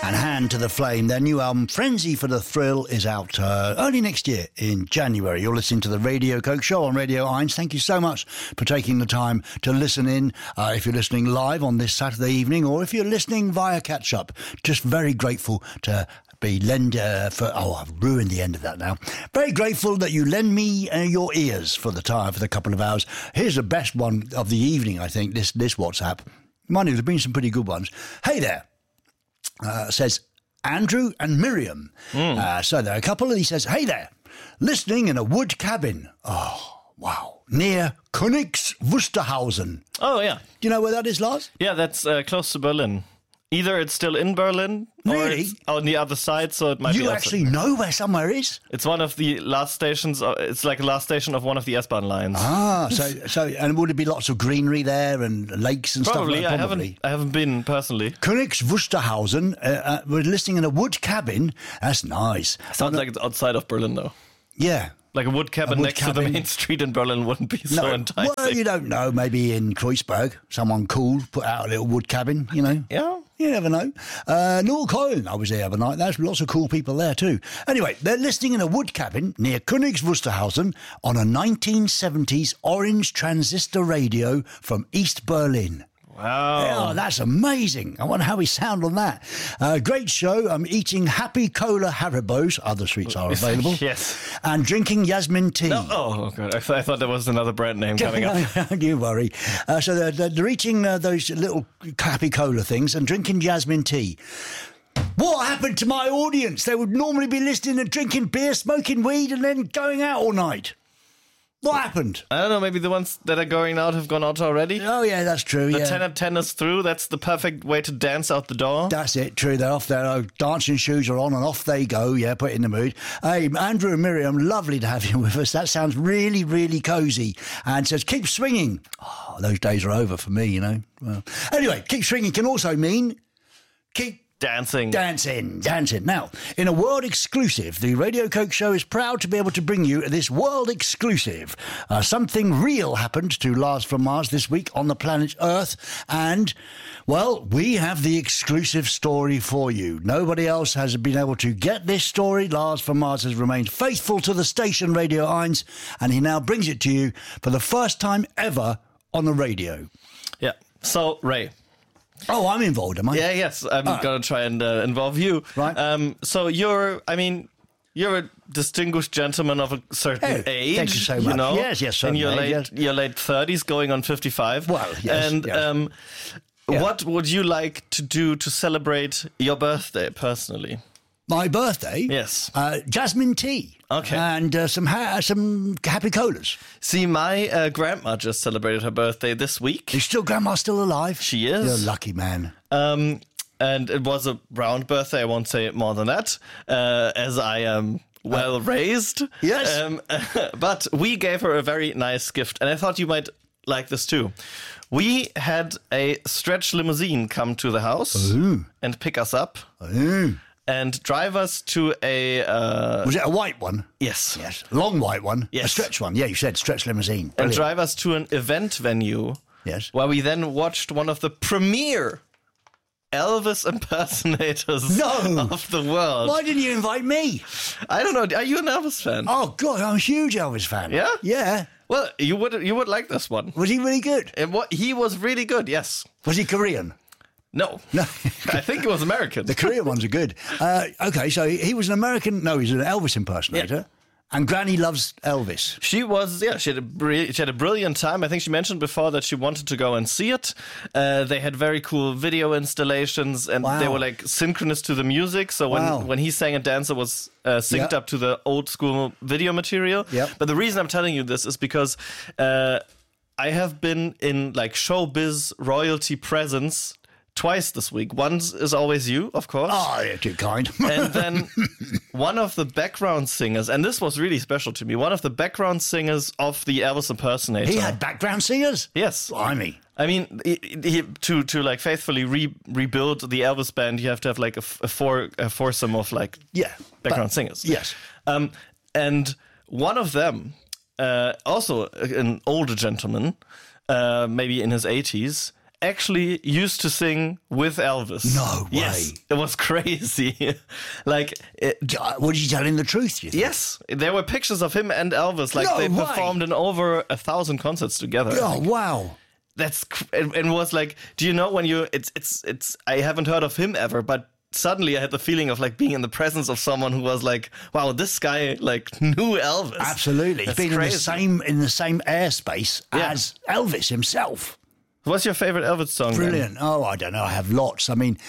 and Hand to the Flame. Their new album, Frenzy for the Thrill, is out early next year in January. You're listening to the Radio Coke Show on Radio 1. Thank you so much for taking the time to listen in. If you're listening live on this Saturday evening, or if you're listening via catch-up, just very grateful to be I've ruined the end of that now. Very grateful that you lend me your ears for the couple of hours. Here's the best one of the evening, I think, this WhatsApp. Mind you, there's been some pretty good ones. Hey there, says Andrew and Miriam. So there are a couple, and he says, hey there, listening in a wood cabin. Oh, wow. Near Königs Wusterhausen. Oh, yeah. Do you know where that is, Lars? Yeah, that's close to Berlin. Either it's still in Berlin, or it's on the other side, so it might be You actually know where somewhere is? It's one of the last stations. It's like a last station of one of the S-Bahn lines. So and would it be lots of greenery there and lakes and Probably. stuff? Probably. I haven't been personally. Königs Wusterhausen. We're listening in a wood cabin. That's nice. Sounds like it's outside of Berlin, though. Yeah. Like a wood cabin next to the main street in Berlin wouldn't be so enticing. Well, you don't know. Maybe in Kreuzberg, someone cool put out a little wood cabin, you know. Yeah. You never know. Norrköping, I was there the other night. There's lots of cool people there too. Anyway, they're listening in a wood cabin near Königs Wusterhausen on a 1970s orange transistor radio from East Berlin. Wow. Oh, that's amazing. I wonder how we sound on that. Great show. I'm eating Happy Cola Haribos. Other sweets are available. Yes. And drinking Jasmine tea. No. Oh, God. I thought there was another brand name coming up. Don't you worry. So they're eating those little Happy Cola things and drinking Jasmine tea. What happened to my audience? They would normally be listening and drinking beer, smoking weed, and then going out all night. What happened? I don't know, maybe the ones that are going out have gone out already. Oh, yeah, that's true. The 10 at 10 is through. That's the perfect way to dance out the door. That's it, true. They're off their dancing shoes are on and off they go. Yeah, put it in the mood. Hey, Andrew and Miriam, lovely to have you with us. That sounds really, really cosy. And says, keep swinging. Oh, those days are over for me, you know. Well, anyway, keep swinging can also mean keep Dancing. Now, in a world exclusive, the Radio Coke Show is proud to be able to bring you this world exclusive. Something real happened to Lars from Mars this week on the planet Earth, and, well, we have the exclusive story for you. Nobody else has been able to get this story. Lars from Mars has remained faithful to the station Radio 1, and he now brings it to you for the first time ever on the radio. Yeah. So, Ray. Oh, I'm involved, am I? Yeah, yes. I'm going to try and involve you. Right. So you're a distinguished gentleman of a certain age. Thank you so much. know? Yes, in your age, your late 30s, going on 55. Well, yes. And what would you like to do to celebrate your birthday personally? My birthday? Yes. Jasmine tea. Okay. And some Happy Colas. See, my grandma just celebrated her birthday this week. Is grandma still alive? She is. You're a lucky man. And it was a round birthday. I won't say more than that, as I am well raised. Yes. But we gave her a very nice gift, and I thought you might like this too. We had a stretch limousine come to the house and pick us up. And drive us to a... Was it a white one? Yes. Yes. Long white one? Yes. A stretch one? Yeah, you said stretch limousine. Brilliant. And drive us to an event venue. Yes. Where we then watched one of the premier Elvis impersonators of the world. Why didn't you invite me? I don't know. Are you an Elvis fan? Oh, God, I'm a huge Elvis fan. Yeah? Yeah. Well, you would like this one. Was he really good? He was really good, yes. Was he Korean? No. I think it was American. The Korean ones are good. Okay, so he was an American... No, he's an Elvis impersonator. Yeah. And Granny loves Elvis. She had a brilliant time. I think she mentioned before that she wanted to go and see it. They had very cool video installations, and they were like synchronous to the music. So when he sang and danced, it was synced up to the old school video material. Yep. But the reason I'm telling you this is because I have been in like showbiz royalty presence twice this week. Once is always you, of course. Oh, you're too kind. And then one of the background singers, and this was really special to me, one of the background singers of the Elvis impersonator. He had background singers? Yes. Blimey. I mean, to like faithfully rebuild the Elvis band, you have to have like a foursome of like background singers. Yes. And one of them, also an older gentleman, maybe in his 80s, actually used to sing with Elvis. No way. Yes, it was crazy. What did you tell him the truth? You think? Yes, there were pictures of him and Elvis. Like they performed in over 1,000 concerts together. Oh wow. That's and was like, do you know when it's I haven't heard of him ever, but suddenly I had the feeling of like being in the presence of someone who was like, wow, this guy like knew Elvis. Absolutely. He's been in the same airspace as Elvis himself. What's your favorite Elvis song? Brilliant. Then? Oh, I don't know. I have lots. I mean,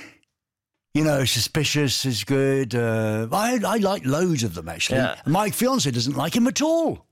Suspicious is good. I like loads of them, actually. Yeah. My fiancée doesn't like him at all.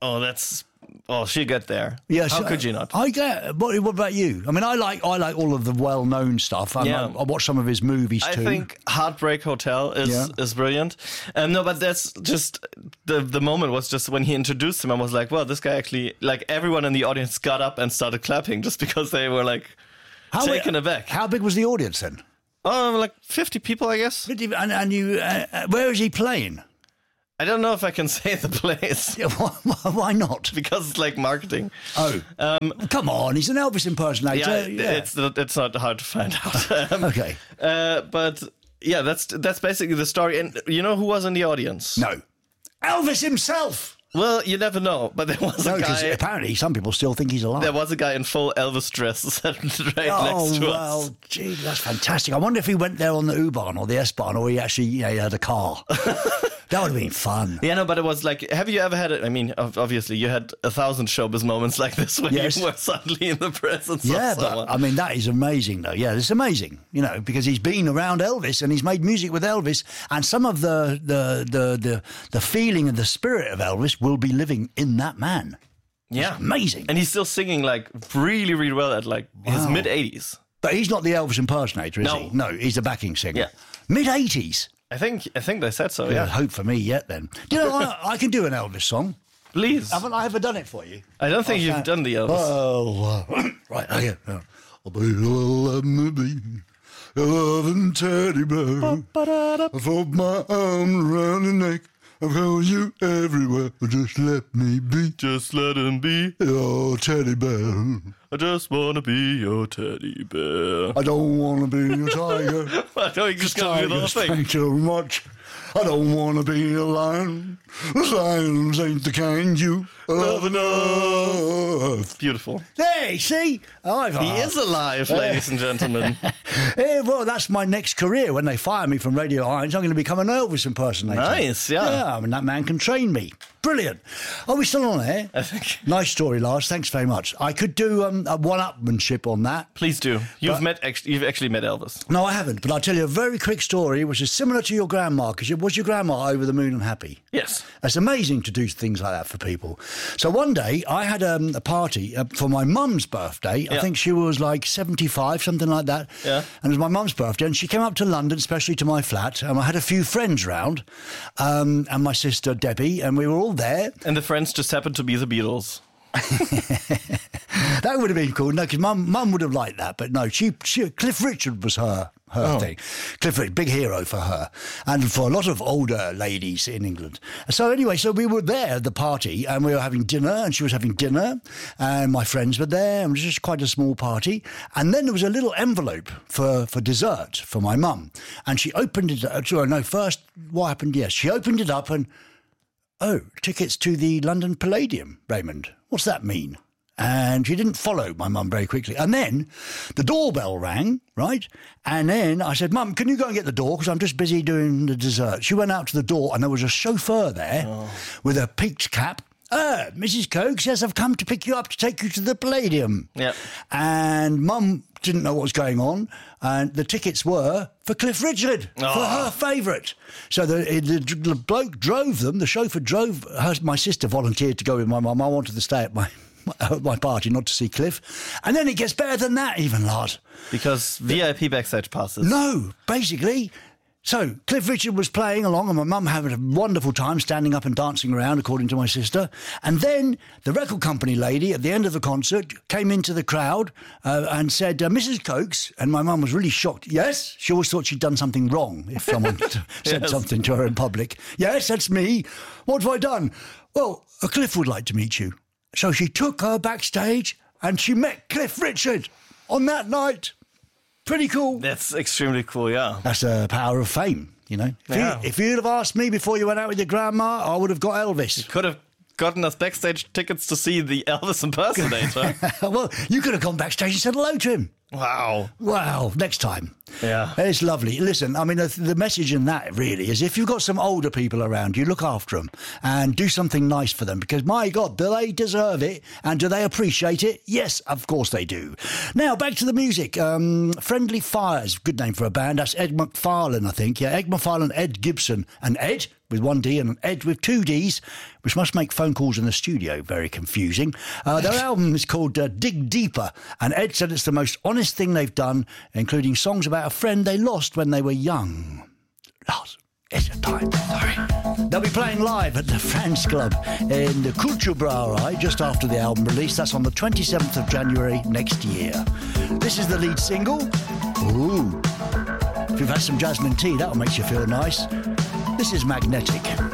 Oh, she'll get there. Yes. How could you not? I get. What about you? I mean, I like all of the well-known stuff. I watch some of his movies too. I think Heartbreak Hotel is brilliant. No, but that's just the moment was just when he introduced him. I was like, well, this guy actually, like everyone in the audience got up and started clapping just because they were like taken aback. How big was the audience then? Oh, like 50 people, I guess. 50, and you, where is he playing? I don't know if I can say the place. Yeah, why not? Because it's like marketing. Oh, come on! He's an Elvis impersonator. Yeah. It's not hard to find out. Okay, but yeah, that's basically the story. And you know who was in the audience? No, Elvis himself. Well, you never know, but there was a guy. Apparently, some people still think he's alive. There was a guy in full Elvis dress next to us. Oh, well, gee, that's fantastic. I wonder if he went there on the U-Bahn or the S-Bahn, or he actually he had a car. That would have been fun. Yeah, no, but it was like, have you ever had it? I mean, obviously, you had 1,000 showbiz moments like this when you were suddenly in the presence of someone. But I mean, that is amazing, though. Yeah, it's amazing, because he's been around Elvis and he's made music with Elvis, and some of the feeling and the spirit of Elvis will be living in that man. Yeah, it's amazing, and he's still singing like really, really well at like his mid-80s. But he's not the Elvis impersonator, is he? No, he's the backing singer. Yeah, mid-80s. I think they said so. Yeah, hope for me yet. Then, I can do an Elvis song. Please, haven't I ever done it for you? I don't think you've done the Elvis. Oh, right. Okay. Oh, baby, let me be your loving teddy bear. I fold my arms around your neck. I've held you everywhere. Just let me be. Just let him be your teddy bear. I just want to be your teddy bear. I don't want to be your tiger. I don't think it's going to be the whole thing. Thank too much. I don't want to be a lion. Lions ain't the kind you love enough. Beautiful. Hey, see? He is alive, ladies and gentlemen. Well, that's my next career. When they fire me from Radio Heinz, I'm going to become an Elvis impersonator. Nice, yeah. Yeah, I mean, that man can train me. Brilliant. Are we still on air? I think. Nice story, Lars. Thanks very much. I could do a one-upmanship on that. Please do. You've actually met Elvis. No, I haven't. But I'll tell you a very quick story, which is similar to your grandma, because was your grandma over the moon and happy? Yes. It's amazing to do things like that for people. So one day I had a party for my mum's birthday. I think she was like 75, something like that. Yeah. And it was my mum's birthday, and she came up to London, especially to my flat, and I had a few friends round, and my sister Debbie, and we were all there. And the friends just happened to be the Beatles. That would have been cool. No, because Mum would have liked that, but no, she Cliff Richard was her thing. Cliff Richard, big hero for her, and for a lot of older ladies in England. So anyway, we were there at the party, and we were having dinner, and she was having dinner, and my friends were there, and it was just quite a small party. And then there was a little envelope for dessert for my mum, and she opened it. First, what happened? Yes, she opened it up and. Oh, tickets to the London Palladium, Raymond. What's that mean? And she didn't follow my mum very quickly. And then the doorbell rang, right? And then I said, Mum, can you go and get the door? Because I'm just busy doing the dessert. She went out to the door, and there was a chauffeur there with a peaked cap. Mrs. Coates, yes, I've come to pick you up to take you to the Palladium. Yeah. And Mum didn't know what was going on, and the tickets were for Cliff Richard, for her favourite. So the bloke drove them, the chauffeur drove her. My sister volunteered to go with my mum. I wanted to stay at my party, not to see Cliff. And then it gets better than that even, Lars. Because VIP backstage passes. No, basically... So, Cliff Richard was playing along, and my mum had a wonderful time standing up and dancing around, according to my sister. And then the record company lady, at the end of the concert, came into the crowd and said, Mrs. Coates, and my mum was really shocked. Yes? She always thought she'd done something wrong if someone said something to her in public. Yes, that's me. What have I done? Well, Cliff would like to meet you. So she took her backstage, and she met Cliff Richard. on that night. Pretty cool. That's extremely cool, yeah. That's the power of fame, you know. If you'd have asked me before you went out with your grandma, I would have got Elvis. You could have gotten us backstage tickets to see the Elvis impersonator. Well, you could have gone backstage and said hello to him. Wow, next time. Yeah. It's lovely. Listen, I mean, the message in that really is if you've got some older people around, you look after them and do something nice for them because, my God, do they deserve it and do they appreciate it? Yes, of course they do. Now, back to the music. Friendly Fires, good name for a band. That's Ed McFarlane, I think. Yeah, Ed McFarlane, Ed Gibson, and Ed with one D and an Ed with two Ds, which must make phone calls in the studio very confusing. Their album is called Dig Deeper, and Ed said it's the most honest thing they've done, including songs about a friend they lost when they were young. Lars, it's your time. Sorry. They'll be playing live at the Fans Club in the Kulturbrauerei just after the album release. That's on the 27th of January next year. This is the lead single. Ooh. If you've had some jasmine tea, that'll make you feel nice. This is Magnetic.